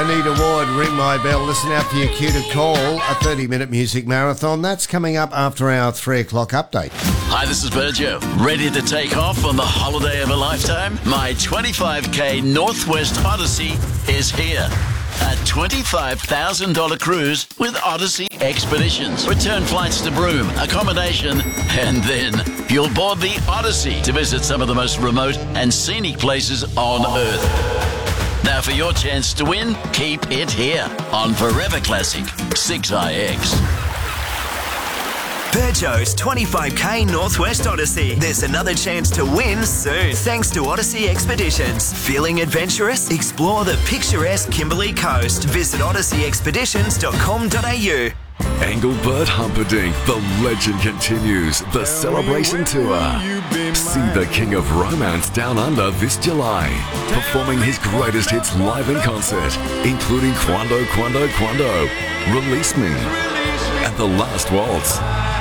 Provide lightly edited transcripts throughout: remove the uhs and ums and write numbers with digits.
Anita Ward, Ring My Bell. Listen out for your cue to call. A 30-minute music marathon. That's coming up after our 3 o'clock update. Hi, this is Berjo. Ready to take off on the holiday of a lifetime? My 25k Northwest Odyssey is here. A $25,000 cruise with Odyssey Expeditions. Return flights to Broome, accommodation, and then you'll board the Odyssey to visit some of the most remote and scenic places on Earth. Now for your chance to win, keep it here on Forever Classic 6IX. Peugeot's 25k Northwest Odyssey. There's another chance to win soon, thanks to Odyssey Expeditions. Feeling adventurous? Explore the picturesque Kimberley Coast. Visit odysseyexpeditions.com.au. Engelbert Humperdinck, the legend continues. The Celebration Tour. See the King of Romance Down Under this July, performing his greatest hits live in concert, including Quando, Quando, Quando, Release Me, and The Last Waltz.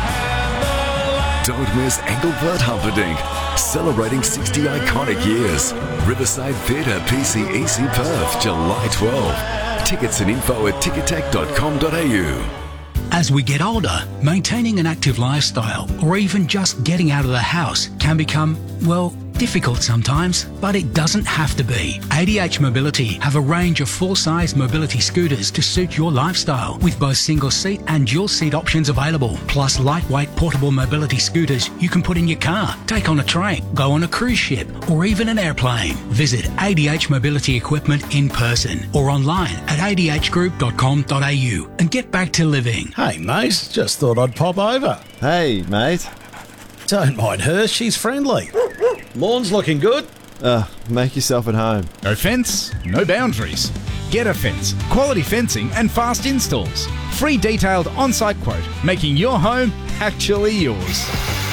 Don't miss Engelbert Humperdinck, celebrating 60 iconic years. Riverside Theatre, PCEC Perth, July 12. Tickets and info at ticketek.com.au. As we get older, maintaining an active lifestyle or even just getting out of the house can become, well, difficult sometimes, but it doesn't have to be. ADH Mobility have a range of full-size mobility scooters to suit your lifestyle, with both single-seat and dual-seat options available, plus lightweight portable mobility scooters you can put in your car, take on a train, go on a cruise ship, or even an airplane. Visit ADH Mobility Equipment in person or online at adhgroup.com.au and get back to living. Hey, mate, just thought I'd pop over. Hey, mate. Don't mind her, she's friendly. Lawn's looking good. Make yourself at home. No fence, no boundaries. Get a Fence. Quality fencing and fast installs. Free detailed on-site quote, making your home actually yours.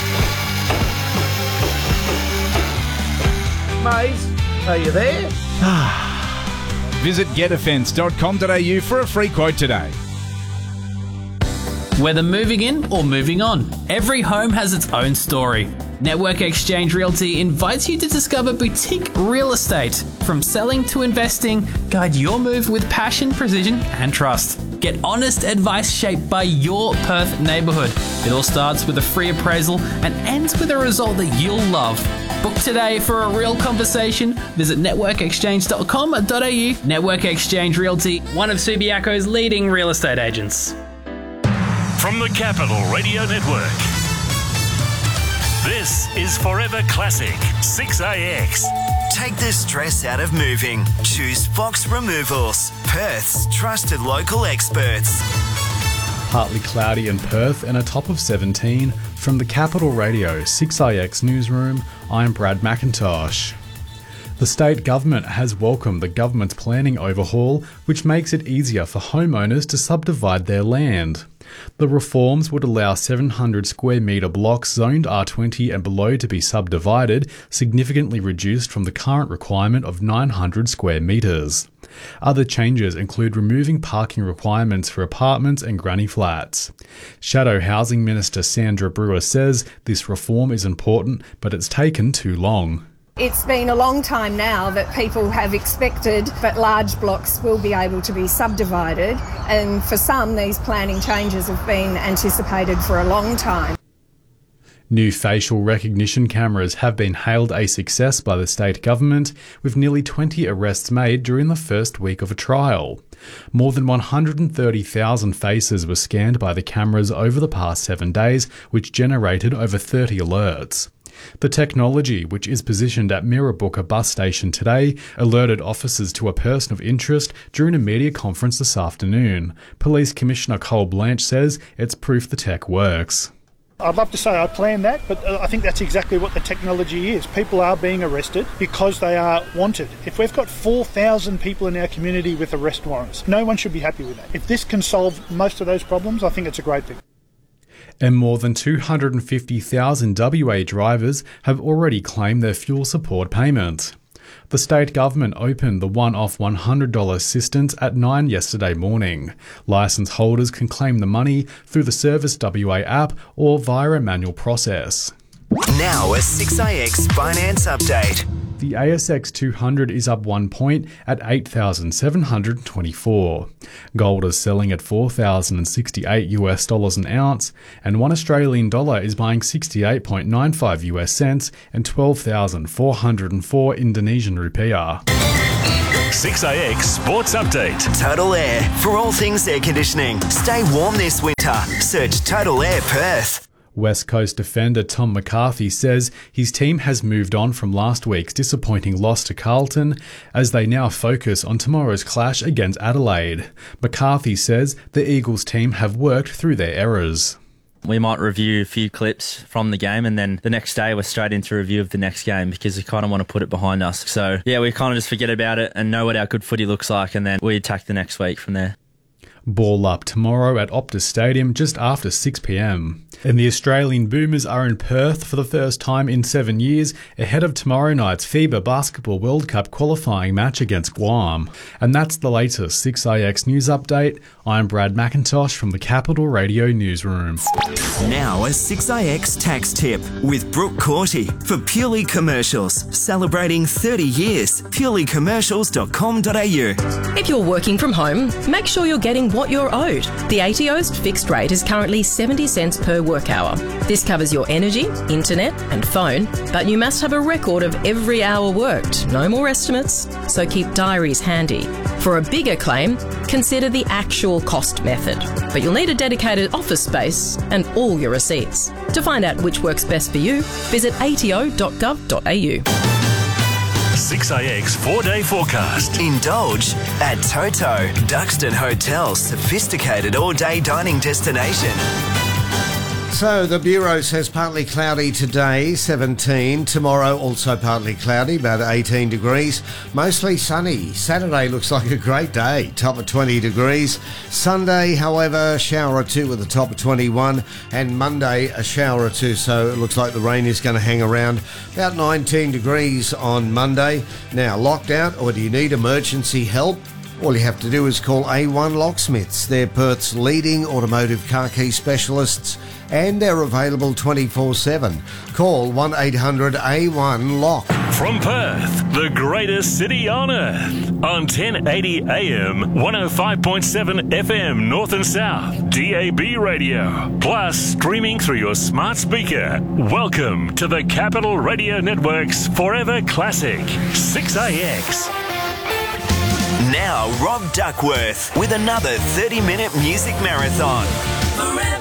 Mate, are you there? Visit getafence.com.au for a free quote today. Whether moving in or moving on, every home has its own story. Network Exchange Realty invites you to discover boutique real estate. From selling to investing, guide your move with passion, precision, and trust. Get honest advice shaped by your Perth neighbourhood. It all starts with a free appraisal and ends with a result that you'll love. Book today for a real conversation. Visit networkexchange.com.au. Network Exchange Realty, one of Subiaco's leading real estate agents. From the Capital Radio Network, this is Forever Classic 6AX. Take the stress out of moving. Choose Fox Removals, Perth's trusted local experts. Partly cloudy in Perth and a top of 17. From the Capital Radio 6IX Newsroom, I'm Brad McIntosh. The state government has welcomed the government's planning overhaul, which makes it easier for homeowners to subdivide their land. The reforms would allow 700 square metre blocks zoned R20 and below to be subdivided, significantly reduced from the current requirement of 900 square metres. Other changes include removing parking requirements for apartments and granny flats. Shadow Housing Minister Sandra Brewer says this reform is important, but it's taken too long. It's been a long time now that people have expected that large blocks will be able to be subdivided, and for some these planning changes have been anticipated for a long time. New facial recognition cameras have been hailed a success by the state government, with nearly 20 arrests made during the first week of a trial. More than 130,000 faces were scanned by the cameras over the past 7 days, which generated over 30 alerts. The technology, which is positioned at Mirrabooka bus station today, alerted officers to a person of interest during a media conference this afternoon. Police Commissioner Cole Blanche says it's proof the tech works. I'd love to say I planned that, but I think that's exactly what the technology is. People are being arrested because they are wanted. If we've got 4,000 people in our community with arrest warrants, no one should be happy with that. If this can solve most of those problems, I think it's a great thing. And more than 250,000 WA drivers have already claimed their fuel support payment. The state government opened the one-off $100 assistance at 9 yesterday morning. Licence holders can claim the money through the Service WA app or via a manual process. Now a 6IX finance update. The ASX 200 is up 1 point at 8,724. Gold is selling at $4,068 an ounce, and 1 Australian dollar is buying 68.95 US cents and 12,404 Indonesian rupiah. 6IX Sports Update. Total Air. For all things air conditioning, stay warm this winter. Search Total Air Perth. West Coast defender Tom McCarthy says his team has moved on from last week's disappointing loss to Carlton as they now focus on tomorrow's clash against Adelaide. McCarthy says the Eagles team have worked through their errors. We might review a few clips from the game and then the next day we're straight into review of the next game because we kind of want to put it behind us. So, yeah, we kind of just forget about it and know what our good footy looks like and then we attack the next week from there. Ball up tomorrow at Optus Stadium just after 6 p.m. And the Australian Boomers are in Perth for the first time in 7 years ahead of tomorrow night's FIBA Basketball World Cup qualifying match against Guam. And that's the latest 6IX News Update. I'm Brad McIntosh from the Capital Radio Newsroom. Now a 6IX tax tip with Brooke Corty for Purely Commercials. Celebrating 30 years. purelycommercials.com.au. If you're working from home, make sure you're getting what you're owed. The ATO's fixed rate is currently 70 cents per work hour. This covers your energy, internet and phone, but you must have a record of every hour worked. No more estimates, so keep diaries handy. For a bigger claim, consider the actual cost method, but you'll need a dedicated office space and all your receipts. To find out which works best for you, visit ato.gov.au. 6IX 4-day forecast. Indulge at Toto, Duxton Hotel's sophisticated all-day dining destination. So the Bureau says partly cloudy today, 17. Tomorrow also partly cloudy, about 18 degrees. Mostly sunny. Saturday looks like a great day, top of 20 degrees. Sunday, however, shower or two with a top of 21. And Monday, a shower or two, so it looks like the rain is going to hang around. About 19 degrees on Monday. Now, locked out, or do you need emergency help? All you have to do is call A1 Locksmiths. They're Perth's leading automotive car key specialists and they're available 24/7. Call 1-800-A1-LOCK. From Perth, the greatest city on earth. On 1080 AM, 105.7 FM North and South, DAB radio. Plus, streaming through your smart speaker. Welcome to the Capital Radio Network's Forever Classic, 6IX. Now, Rob Duckworth with another 30-minute music marathon.